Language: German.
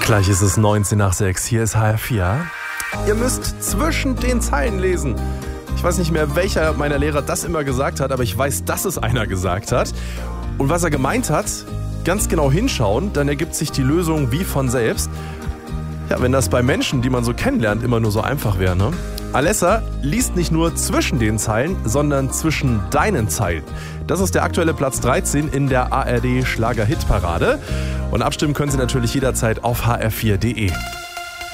Gleich ist es 19 nach 6. Hier ist HR4. Ihr müsst zwischen den Zeilen lesen. Ich weiß nicht mehr, welcher meiner Lehrer das immer gesagt hat, aber ich weiß, dass es einer gesagt hat. Und was er gemeint hat, ganz genau hinschauen, dann ergibt sich die Lösung wie von selbst. Ja, wenn das bei Menschen, die man so kennenlernt, immer nur so einfach wäre, ne? Alessa liest nicht nur zwischen den Zeilen, sondern zwischen deinen Zeilen. Das ist der aktuelle Platz 13 in der ARD Schlager-Hit-Parade. Und abstimmen können Sie natürlich jederzeit auf hr4.de.